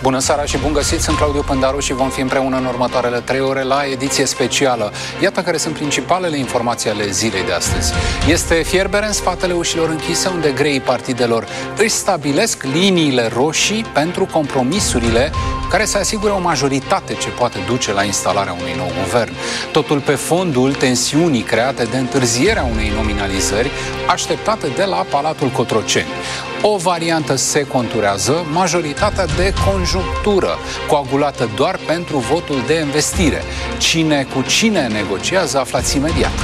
Bună seara și bun găsit, sunt Claudiu Pândaru și vom fi împreună în următoarele 3 ore la ediție specială. Iată care sunt principalele informații ale zilei de astăzi. Este fierbere în spatele ușilor închise, unde greii partidelor își stabilesc liniile roșii pentru compromisurile care să asigure o majoritate ce poate duce la instalarea unui nou guvern. Totul pe fondul tensiunii create de întârzierea unei nominalizări așteptate de la Palatul Cotroceni. O variantă se conturează, majoritatea de conjunctură, coagulată doar pentru votul de investire. Cine cu cine negociază, aflați imediat.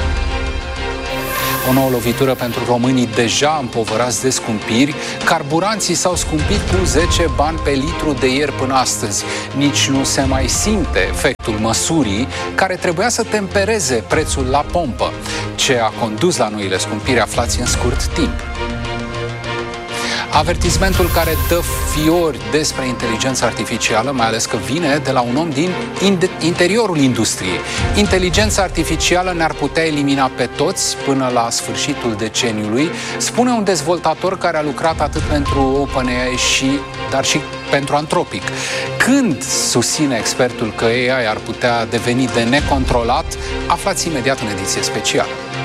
O nouă lovitură pentru românii deja împovărați de scumpiri. Carburanții s-au scumpit cu 10 bani pe litru de ieri până astăzi. Nici nu se mai simte efectul măsurii care trebuia să tempereze prețul la pompă. Ce a condus la noile scumpiri aflați în scurt timp. Avertismentul care dă fiori despre inteligența artificială, mai ales că vine de la un om din interiorul industriei. Inteligența artificială ne-ar putea elimina pe toți până la sfârșitul deceniului, spune un dezvoltator care a lucrat atât pentru OpenAI dar și pentru Anthropic. Când susține expertul că AI ar putea deveni de necontrolat, aflați imediat în ediție specială.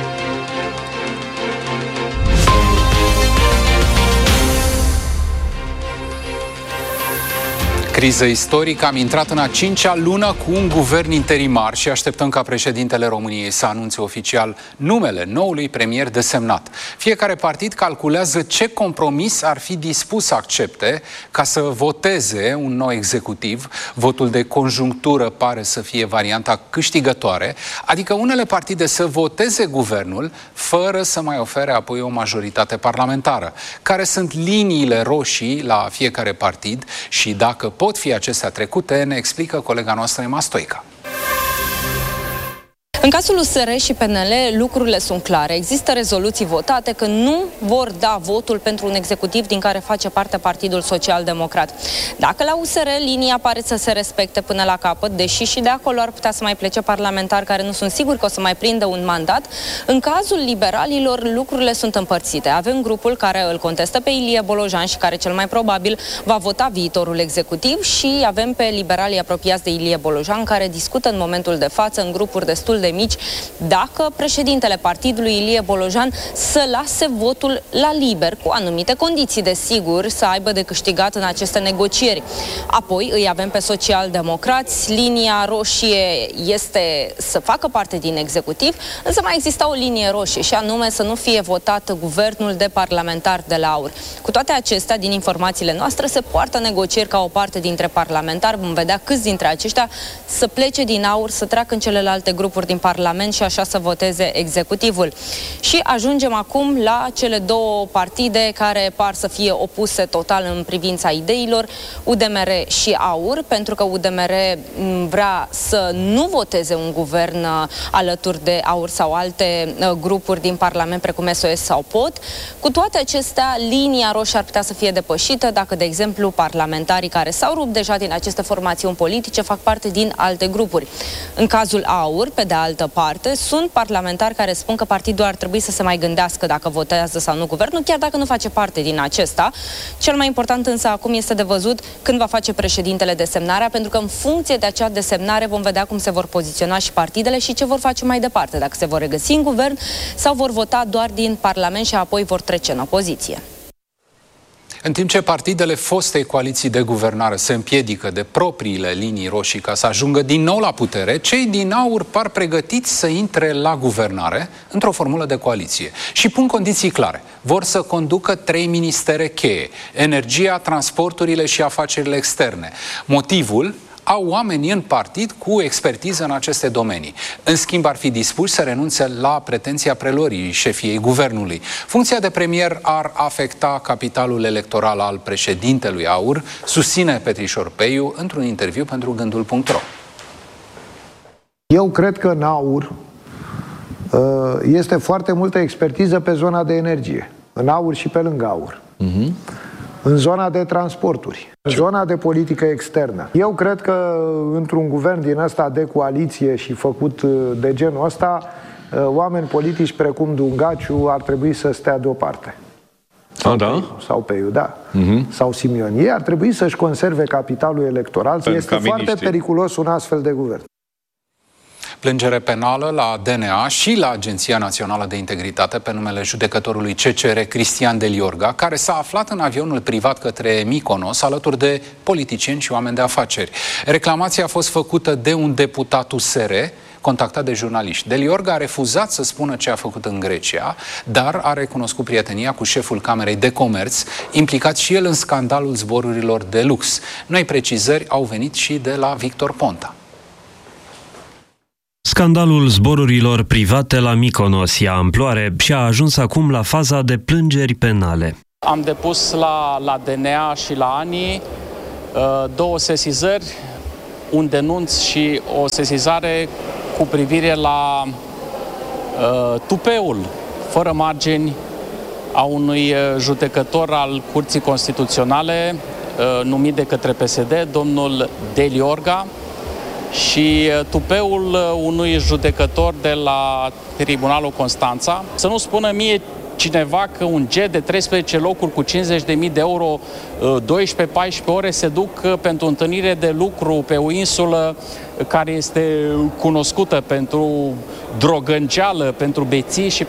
Criză istorică, am intrat în a 5-a lună cu un guvern interimar și așteptăm ca președintele României să anunțe oficial numele noului premier desemnat. Fiecare partid calculează ce compromis ar fi dispus să accepte ca să voteze un nou executiv. Votul de conjunctură pare să fie varianta câștigătoare, adică unele partide să voteze guvernul fără să mai ofere apoi o majoritate parlamentară. Care sunt liniile roșii la fiecare partid și dacă pot fi acestea trecute, ne explică colega noastră Emma Stoica. În cazul USR și PNL, lucrurile sunt clare. Există rezoluții votate că nu vor da votul pentru un executiv din care face parte Partidul Social-Democrat. Dacă la USR linia pare să se respecte până la capăt, deși și de acolo ar putea să mai plece parlamentari care nu sunt siguri că o să mai prindă un mandat, în cazul liberalilor lucrurile sunt împărțite. Avem grupul care îl contestă pe Ilie Bolojan și care cel mai probabil va vota viitorul executiv și avem pe liberalii apropiați de Ilie Bolojan care discută în momentul de față în grupuri destul de mici dacă președintele partidului Ilie Bolojan să lase votul la liber, cu anumite condiții, desigur, să aibă de câștigat în aceste negocieri. Apoi îi avem pe social-democrați, linia roșie este să facă parte din executiv, însă mai exista o linie roșie și anume să nu fie votat guvernul de parlamentari de la AUR. Cu toate acestea, din informațiile noastre, se poartă negocieri ca o parte dintre parlamentari, vom vedea câți dintre aceștia să plece din AUR, să treacă în celelalte grupuri din Parlament și așa să voteze executivul. Și ajungem acum la cele două partide care par să fie opuse total în privința ideilor, UDMR și AUR, pentru că UDMR vrea să nu voteze un guvern alături de AUR sau alte grupuri din Parlament, precum SOS sau POT. Cu toate acestea, linia roșie ar putea să fie depășită dacă, de exemplu, parlamentarii care s-au rupt deja din aceste formațiuni politice fac parte din alte grupuri. În cazul AUR, pe de altă parte, sunt parlamentari care spun că partidul ar trebui să se mai gândească dacă votează sau nu guvernul, chiar dacă nu face parte din acesta. Cel mai important însă acum este de văzut când va face președintele desemnarea, pentru că în funcție de acea desemnare vom vedea cum se vor poziționa și partidele și ce vor face mai departe, dacă se vor regăsi în guvern sau vor vota doar din Parlament și apoi vor trece în opoziție. În timp ce partidele fostei coaliții de guvernare se împiedică de propriile linii roșii ca să ajungă din nou la putere, cei din AUR par pregătiți să intre la guvernare într-o formulă de coaliție. Și pun condiții clare. Vor să conducă 3 ministere cheie: energia, transporturile și afacerile externe. Motivul? Au oameni în partid cu expertiză în aceste domenii. În schimb, ar fi dispuși să renunțe la pretenția preluării șefiei guvernului. Funcția de premier ar afecta capitalul electoral al președintelui AUR, susține Petrișor Peiu într-un interviu pentru Gândul.ro. Eu cred că în AUR este foarte multă expertiză pe zona de energie. În AUR și pe lângă AUR. În zona de transporturi, în zona de politică externă. Eu cred că într-un guvern din ăsta de coaliție și făcut de genul ăsta, oameni politici precum Dungaciu ar trebui să stea deoparte. Sau Peiu, da. Sau Simion. Ei ar trebui să-și conserve capitalul electoral. Este foarte periculos un astfel de guvern. Plângere penală la DNA și la Agenția Națională de Integritate pe numele judecătorului CCR Cristian Deliorga, care s-a aflat în avionul privat către Mykonos alături de politicieni și oameni de afaceri. Reclamația a fost făcută de un deputat USR contactat de jurnaliști. Deliorga a refuzat să spună ce a făcut în Grecia, dar a recunoscut prietenia cu șeful Camerei de Comerț, implicat și el în scandalul zborurilor de lux. Noi precizări au venit și de la Victor Ponta. Scandalul zborurilor private la Mykonos ia amploare și a ajuns acum la faza de plângeri penale. Am depus la DNA și la ANI 2 sesizări, un denunț și o sesizare cu privire la tupeul fără margini a unui judecător al Curții Constituționale numit de către PSD, domnul Deliorga, și tupeul unui judecător de la Tribunalul Constanța. Să nu spună mie cineva că un jet de 13 locuri cu 50.000 de euro, 12-14 ore se duc pentru întâlnire de lucru pe o insulă care este cunoscută pentru drogănceală, pentru beții și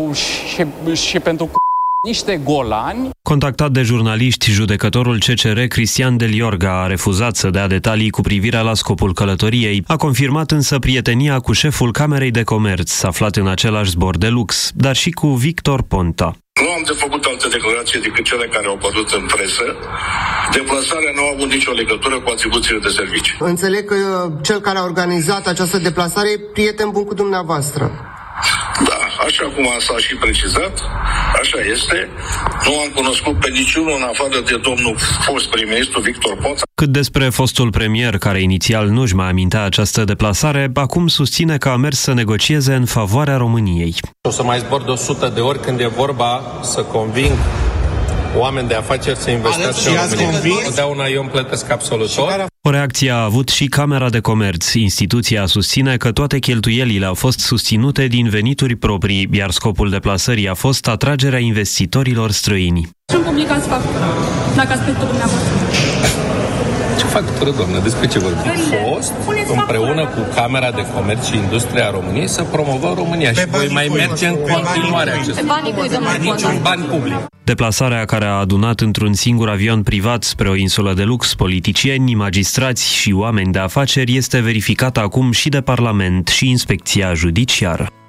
pentru niște golani. Contactat de jurnaliști, judecătorul CCR Cristian Deliorga a refuzat să dea detalii cu privire la scopul călătoriei. A confirmat însă prietenia cu șeful Camerei de Comerț, aflat în același zbor de lux, dar și cu Victor Ponta. Nu am de făcut alte declarații decât cele care au apărut în presă. Deplasarea nu a avut nicio legătură cu atribuțiile de servicii. Înțeleg că cel care a organizat această deplasare e prieten bun cu dumneavoastră. Da, așa cum s-a și precizat, așa este. Nu am cunoscut pe niciunul în afară de domnul fost prim-ministru Victor Ponta. Cât despre fostul premier, care inițial nu-și mai amintea această deplasare, acum susține că a mers să negocieze în favoarea României. O să mai zbor de 100 de ori când e vorba să conving oameni de afaceri să investească în România. Totdeauna eu îmi plătesc absolut tot. O reacție a avut și Camera de Comerț. Instituția susține că toate cheltuielile au fost susținute din venituri proprii, iar scopul deplasării a fost atragerea investitorilor străini. Ce publicați factură, dacă ați plătit dumneavoastră? Ce factură, doamnă? Despre ce vorbim? Am fost împreună cu Camera de Comerț și Industria României să promovăm România și voi mai merge în continuare acest niciun bani public. Deplasarea, care a adunat într-un singur avion privat spre o insulă de lux politicieni, magistrați și oameni de afaceri, este verificată acum și de Parlament și Inspecția Judiciară.